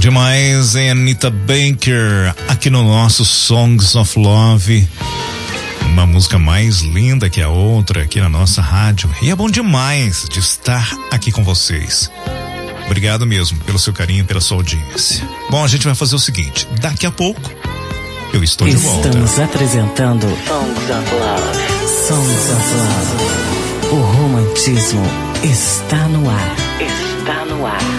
demais, é Anita Baker, aqui no nosso Songs of Love. Uma música mais linda que a outra aqui na nossa rádio. E é bom demais de estar aqui com vocês. Obrigado mesmo pelo seu carinho, pela sua audiência. Bom, a gente vai fazer o seguinte, daqui a pouco eu estou de volta. Estamos apresentando Songs of Love. Songs of Love. O romantismo está no ar. Está no ar.